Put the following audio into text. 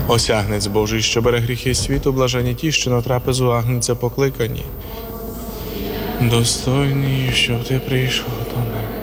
Осягнець Божий, що бере гріхи світу, блажені ті, що на трапезу Агнця покликані. Достойний, щоб ти прийшов до мене.